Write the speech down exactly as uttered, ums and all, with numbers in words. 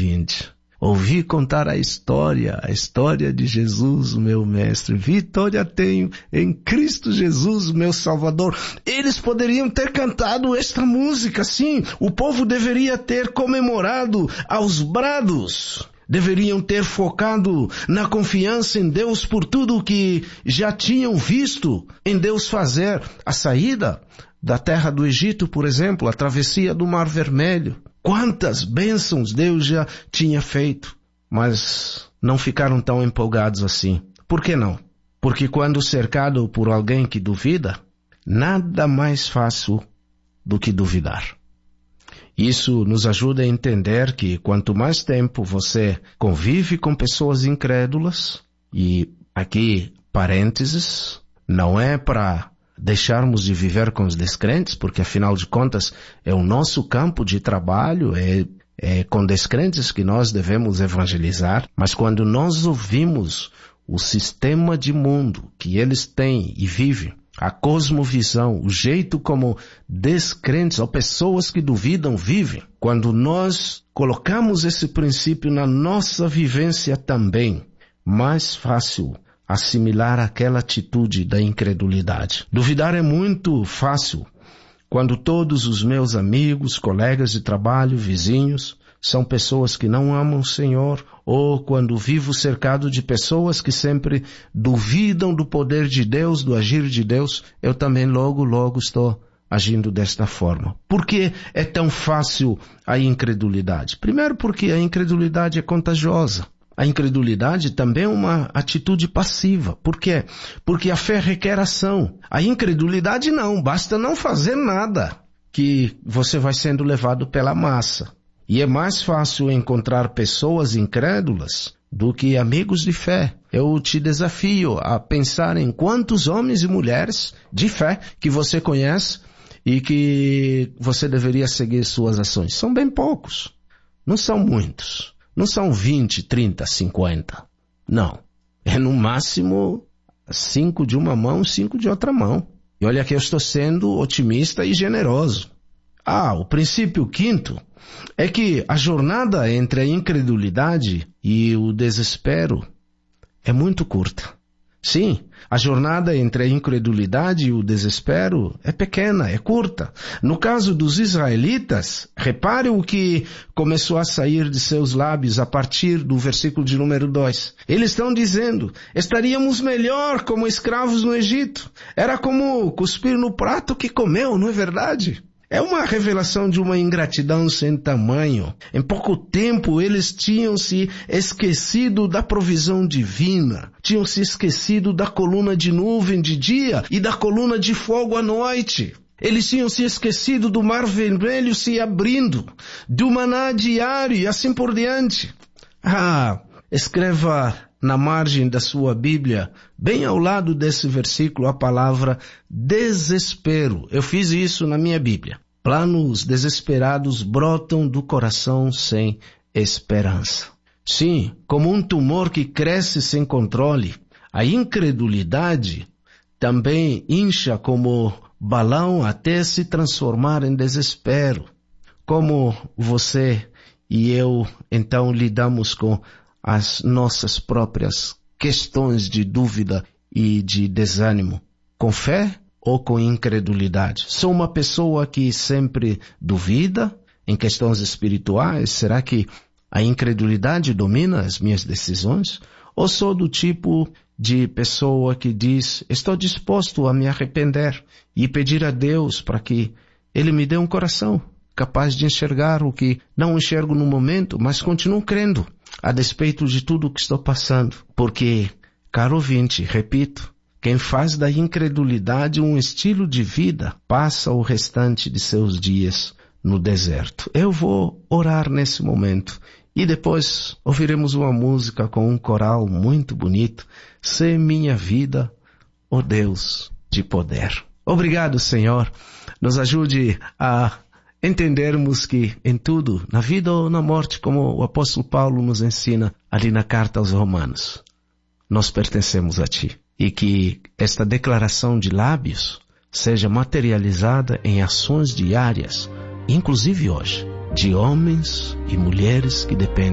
ouvinte. Ouvi contar a história, a história de Jesus, meu mestre. Vitória tenho em Cristo Jesus, meu Salvador. Eles poderiam ter cantado esta música, sim. O povo deveria ter comemorado aos brados. Deveriam ter focado na confiança em Deus por tudo o que já tinham visto em Deus fazer. A saída da terra do Egito, por exemplo, a travessia do Mar Vermelho. Quantas bênçãos Deus já tinha feito, mas não ficaram tão empolgados assim. Por que não? Porque quando cercado por alguém que duvida, nada mais fácil do que duvidar. Isso nos ajuda a entender que quanto mais tempo você convive com pessoas incrédulas, e aqui parênteses, não é para deixarmos de viver com os descrentes, porque afinal de contas é o nosso campo de trabalho, é, é com descrentes que nós devemos evangelizar, mas quando nós ouvimos o sistema de mundo que eles têm e vivem, a cosmovisão, o jeito como descrentes ou pessoas que duvidam vivem, quando nós colocamos esse princípio na nossa vivência também, mais fácil assimilar aquela atitude da incredulidade. Duvidar é muito fácil quando todos os meus amigos, colegas de trabalho, vizinhos, são pessoas que não amam o Senhor, ou quando vivo cercado de pessoas que sempre duvidam do poder de Deus, do agir de Deus, eu também logo, logo estou agindo desta forma. Por que é tão fácil a incredulidade? Primeiro porque a incredulidade é contagiosa. A incredulidade também é uma atitude passiva. Por quê? Porque a fé requer ação. A incredulidade não, basta não fazer nada, que você vai sendo levado pela massa. E é mais fácil encontrar pessoas incrédulas do que amigos de fé. Eu te desafio a pensar em quantos homens e mulheres de fé que você conhece e que você deveria seguir suas ações. São bem poucos. Não são muitos. Não são vinte, trinta, cinquenta. Não. É no máximo cinco de uma mão, cinco de outra mão. E olha que eu estou sendo otimista e generoso. Ah, o princípio quinto é que a jornada entre a incredulidade e o desespero é muito curta. Sim, a jornada entre a incredulidade e o desespero é pequena, é curta. No caso dos israelitas, repare o que começou a sair de seus lábios a partir do versículo de número dois. Eles estão dizendo, estaríamos melhor como escravos no Egito. Era como cuspir no prato que comeu, não é verdade? É uma revelação de uma ingratidão sem tamanho. Em pouco tempo eles tinham se esquecido da provisão divina. Tinham se esquecido da coluna de nuvem de dia e da coluna de fogo à noite. Eles tinham se esquecido do Mar Vermelho se abrindo, do maná diário e assim por diante. Ah, escreva na margem da sua Bíblia, bem ao lado desse versículo, a palavra desespero. Eu fiz isso na minha Bíblia. Planos desesperados brotam do coração sem esperança. Sim, como um tumor que cresce sem controle, a incredulidade também incha como balão até se transformar em desespero. Como você e eu, então, lidamos com as nossas próprias questões de dúvida e de desânimo? Com fé ou com incredulidade? Sou uma pessoa que sempre duvida em questões espirituais? Será que a incredulidade domina as minhas decisões? Ou sou do tipo de pessoa que diz, estou disposto a me arrepender e pedir a Deus para que Ele me dê um coração capaz de enxergar o que não enxergo no momento, mas continuo crendo, a despeito de tudo o que estou passando. Porque, caro ouvinte, repito, quem faz da incredulidade um estilo de vida, passa o restante de seus dias no deserto. Eu vou orar nesse momento e depois ouviremos uma música com um coral muito bonito. Sê minha vida, ó Deus de poder. Obrigado, Senhor. Nos ajude a entendermos que em tudo, na vida ou na morte, como o apóstolo Paulo nos ensina ali na carta aos Romanos, nós pertencemos a Ti. E que esta declaração de lábios seja materializada em ações diárias, inclusive hoje, de homens e mulheres que dependem